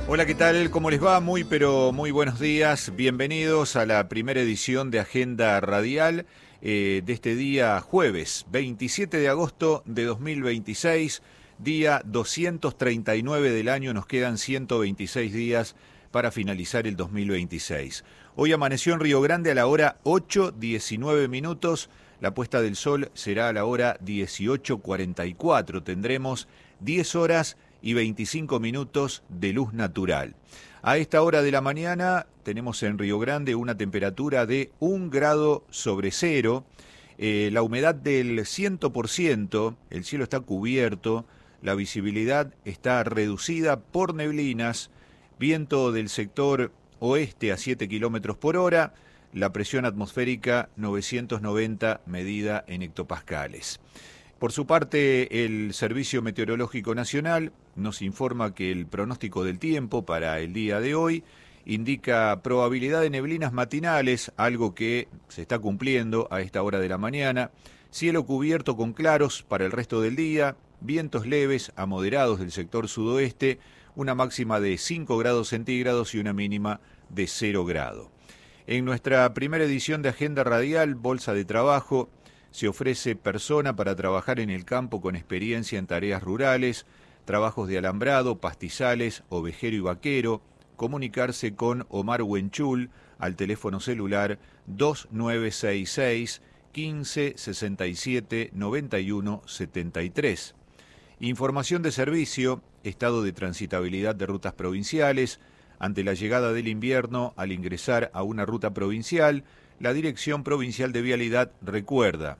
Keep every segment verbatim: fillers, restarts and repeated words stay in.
Hola, ¿qué tal? ¿Cómo les va? Muy, pero muy buenos días. Bienvenidos a la primera edición de Agenda Radial eh, de este día jueves, veintisiete de agosto de dos mil veintiséis, día doscientos treinta y nueve del año. Nos quedan ciento veintiséis días para finalizar el dos mil veintiséis. Hoy amaneció en Río Grande a la hora ocho diecinueve minutos. La puesta del sol será a la hora dieciocho cuarenta y cuatro. Tendremos diez horas y veinticinco minutos de luz natural. A esta hora de la mañana tenemos en Río Grande una temperatura de un grado sobre cero, eh, la humedad del cien por ciento, el cielo está cubierto, la visibilidad está reducida por neblinas, viento del sector oeste a siete kilómetros por hora, la presión atmosférica novecientos noventa medida en hectopascales. Por su parte, el Servicio Meteorológico Nacional nos informa que el pronóstico del tiempo para el día de hoy indica probabilidad de neblinas matinales, algo que se está cumpliendo a esta hora de la mañana, cielo cubierto con claros para el resto del día, vientos leves a moderados del sector sudoeste, una máxima de cinco grados centígrados y una mínima de cero grado. En nuestra primera edición de Agenda Radial, Bolsa de Trabajo, se ofrece persona para trabajar en el campo con experiencia en tareas rurales, trabajos de alambrado, pastizales, ovejero y vaquero. Comunicarse con Omar Huenchul al teléfono celular dos nueve seis seis, quince, sesenta y siete, noventa y uno, setenta y tres. Información de servicio, estado de transitabilidad de rutas provinciales. Ante la llegada del invierno, al ingresar a una ruta provincial, la Dirección Provincial de Vialidad recuerda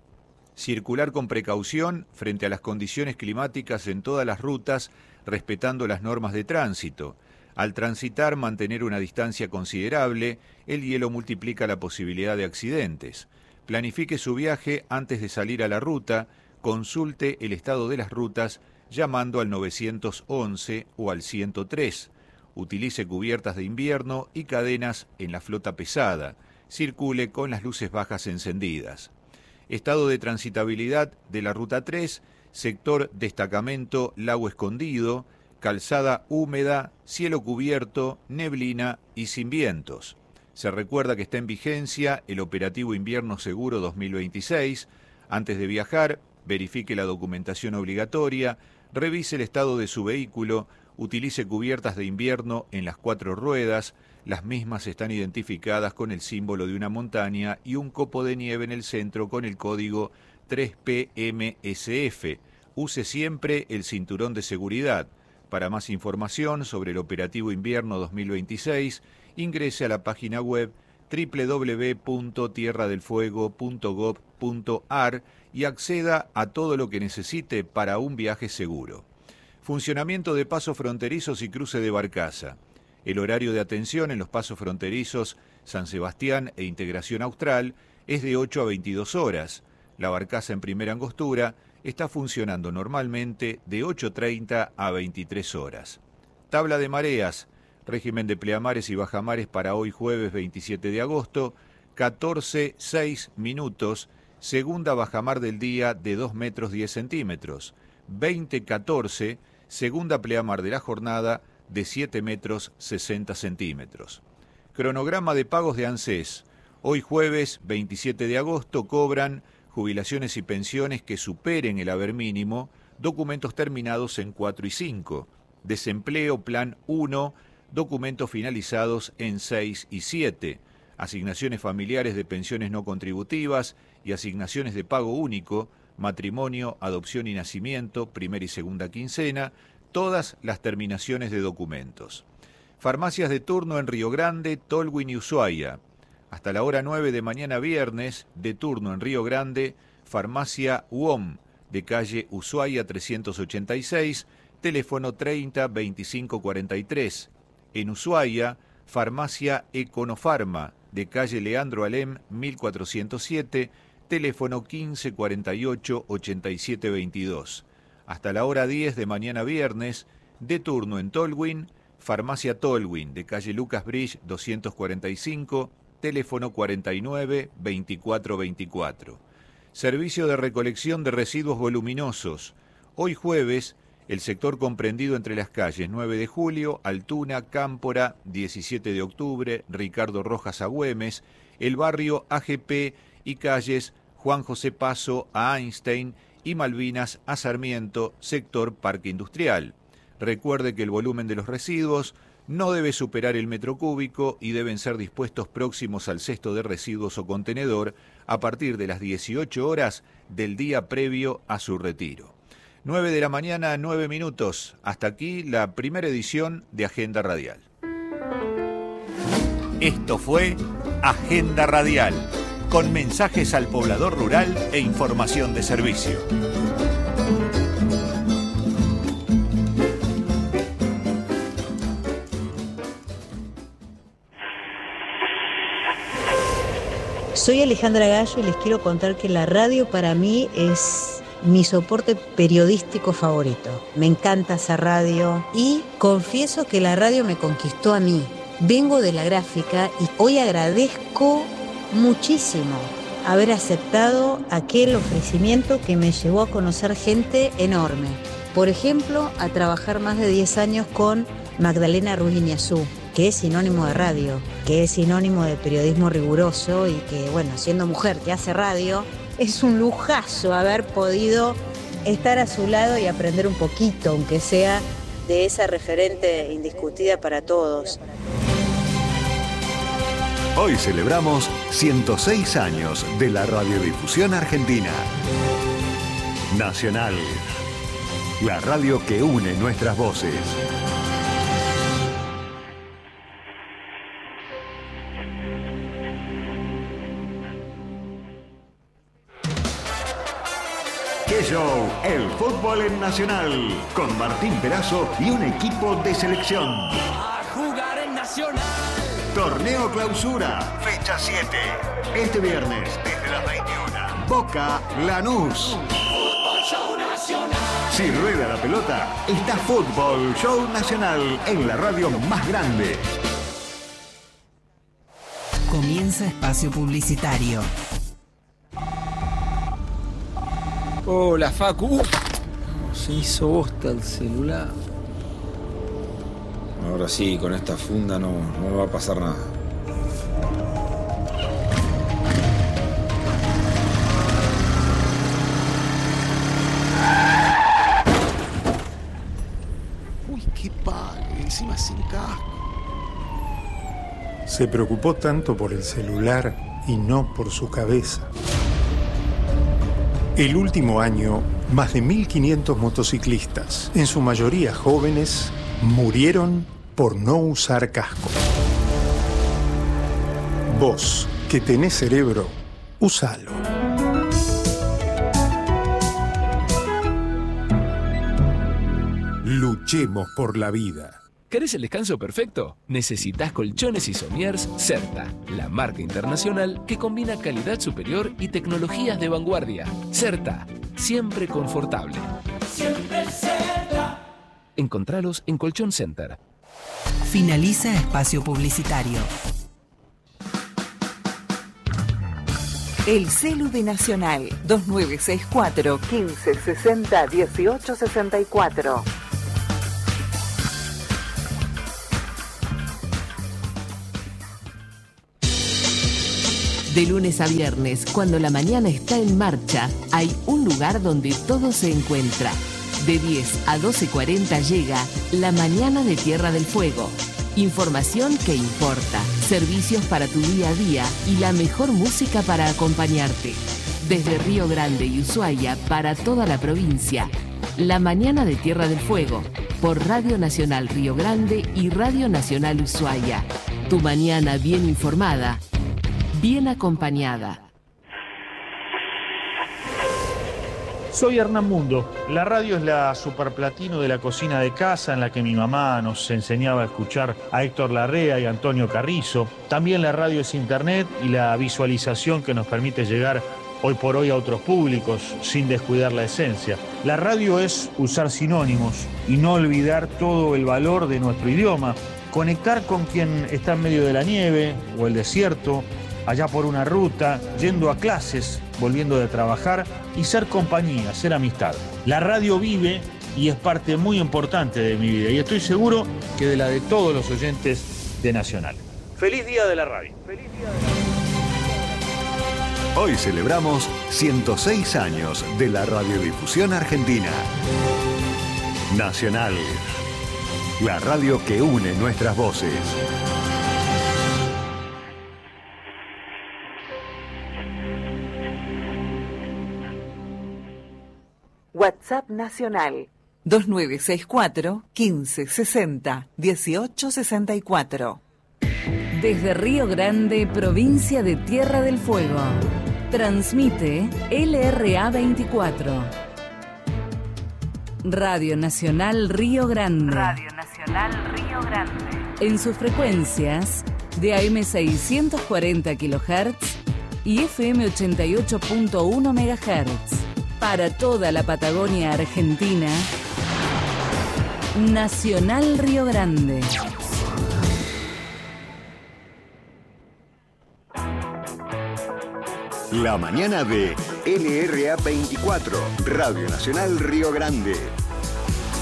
circular con precaución frente a las condiciones climáticas en todas las rutas, respetando las normas de tránsito. Al transitar, mantener una distancia considerable, el hielo multiplica la posibilidad de accidentes. Planifique su viaje antes de salir a la ruta, consulte el estado de las rutas llamando al novecientos once o al ciento tres. Utilice cubiertas de invierno y cadenas en la flota pesada. Circule con las luces bajas encendidas. Estado de transitabilidad de la Ruta tres, sector destacamento Lago Escondido, calzada húmeda, cielo cubierto, neblina y sin vientos. Se recuerda que está en vigencia el operativo Invierno Seguro dos mil veintiséis. Antes de viajar, verifique la documentación obligatoria, revise el estado de su vehículo, utilice cubiertas de invierno en las cuatro ruedas. Las mismas están identificadas con el símbolo de una montaña y un copo de nieve en el centro con el código tres P M S F. Use siempre el cinturón de seguridad. Para más información sobre el operativo invierno dos mil veintiséis, ingrese a la página web doble u doble u doble u punto tierra del fuego punto gob punto ar y acceda a todo lo que necesite para un viaje seguro. Funcionamiento de pasos fronterizos y cruce de barcaza. El horario de atención en los pasos fronterizos San Sebastián e Integración Austral es de ocho a veintidós horas. La barcaza en primera angostura está funcionando normalmente de ocho treinta a veintitrés horas. Tabla de mareas, régimen de pleamares y bajamares para hoy jueves veintisiete de agosto, catorce seis minutos, segunda bajamar del día de dos metros diez centímetros, veinte catorce, segunda pleamar de la jornada de siete metros sesenta centímetros. Cronograma de pagos de ANSES. Hoy jueves veintisiete de agosto cobran jubilaciones y pensiones que superen el haber mínimo, documentos terminados en cuatro y cinco. Desempleo plan uno, documentos finalizados en seis y siete. Asignaciones familiares de pensiones no contributivas y asignaciones de pago único, matrimonio, adopción y nacimiento, primera y segunda quincena, todas las terminaciones de documentos. Farmacias de turno en Río Grande, Tolwyn y Ushuaia. Hasta la hora nueve de mañana viernes, de turno en Río Grande, Farmacia U O M, de calle Ushuaia trescientos ochenta y seis, teléfono treinta veinticinco cuarenta y tres. En Ushuaia, Farmacia Econofarma, de calle Leandro Alem mil cuatrocientos siete, teléfono quince cuarenta y ocho ochenta y siete veintidós. Hasta la hora diez de mañana viernes, de turno en Tolwyn, Farmacia Tolwyn, de calle Lucas Bridge doscientos cuarenta y cinco, teléfono cuarenta y nueve veinticuatro veinticuatro. Servicio de recolección de residuos voluminosos. Hoy jueves, el sector comprendido entre las calles nueve de julio, Altuna, Cámpora, diecisiete de octubre, Ricardo Rojas a Güemes, el barrio A G P y calles Juan José Paso a Einstein y Malvinas a Sarmiento, sector Parque Industrial. Recuerde que el volumen de los residuos no debe superar el metro cúbico y deben ser dispuestos próximos al cesto de residuos o contenedor a partir de las dieciocho horas del día previo a su retiro. nueve de la mañana, nueve minutos. Hasta aquí la primera edición de Agenda Radial. Esto fue Agenda Radial, con mensajes al poblador rural e información de servicio. Soy Alejandra Gallo y les quiero contar que la radio para mí es mi soporte periodístico favorito. Me encanta esa radio y confieso que la radio me conquistó a mí. Vengo de la gráfica y hoy agradezco muchísimo haber aceptado aquel ofrecimiento que me llevó a conocer gente enorme. Por ejemplo, a trabajar más de diez años con Magdalena Ruiz Iñazú, que es sinónimo de radio, que es sinónimo de periodismo riguroso y que, bueno, siendo mujer que hace radio, es un lujazo haber podido estar a su lado y aprender un poquito, aunque sea de esa referente indiscutida para todos. Hoy celebramos ciento seis años de la radiodifusión argentina. Nacional, la radio que une nuestras voces. ¡Qué show! El fútbol en Nacional, con Martín Perazo y un equipo de selección. A jugar en Nacional. Torneo Clausura, fecha siete. Este viernes, desde las veintiuna. Boca Lanús. Fútbol Show Nacional. Si rueda la pelota, está Fútbol Show Nacional en la radio más grande. Comienza espacio publicitario. Hola, Facu. Uf, se hizo bosta el celular. Ahora sí, con esta funda no, no me va a pasar nada. Uy, qué padre, encima sin casco. Se preocupó tanto por el celular y no por su cabeza. El último año, más de mil quinientos motociclistas, en su mayoría jóvenes, murieron por no usar casco. Vos, que tenés cerebro, usalo. Luchemos por la vida. ¿Querés el descanso perfecto? Necesitas colchones y somiers Certa, la marca internacional que combina calidad superior y tecnologías de vanguardia. Certa, siempre confortable. Siempre Certa. Encontralos en Colchón Center. Finaliza espacio publicitario. El celu de Nacional, dos nueve seis cuatro, quince sesenta, dieciocho sesenta y cuatro. De lunes a viernes, cuando la mañana está en marcha, hay un lugar donde todo se encuentra. De diez a doce cuarenta llega La Mañana de Tierra del Fuego. Información que importa, servicios para tu día a día y la mejor música para acompañarte. Desde Río Grande y Ushuaia para toda la provincia. La Mañana de Tierra del Fuego, por Radio Nacional Río Grande y Radio Nacional Ushuaia. Tu mañana bien informada, bien acompañada. Soy Hernán Mundo. La radio es la superplatino de la cocina de casa en la que mi mamá nos enseñaba a escuchar a Héctor Larrea y Antonio Carrizo. También la radio es internet y la visualización que nos permite llegar hoy por hoy a otros públicos sin descuidar la esencia. La radio es usar sinónimos y no olvidar todo el valor de nuestro idioma. Conectar con quien está en medio de la nieve o el desierto, allá por una ruta, yendo a clases, volviendo de trabajar y ser compañía, ser amistad. La radio vive y es parte muy importante de mi vida. Y estoy seguro que de la de todos los oyentes de Nacional. ¡Feliz Día de la Radio! ¡Feliz Día de la Radio! Hoy celebramos ciento seis años de la radiodifusión argentina. Nacional, la radio que une nuestras voces. WhatsApp Nacional dos nueve seis cuatro, quince, sesenta, dieciocho sesenta y cuatro. Desde Río Grande, provincia de Tierra del Fuego, transmite L R A veinticuatro. Radio Nacional Río Grande. Radio Nacional Río Grande. En sus frecuencias de A M seiscientos cuarenta kilohertz y F M ochenta y ocho punto uno megahertz. Para toda la Patagonia Argentina, Nacional Río Grande. La mañana de L R A veinticuatro, Radio Nacional Río Grande.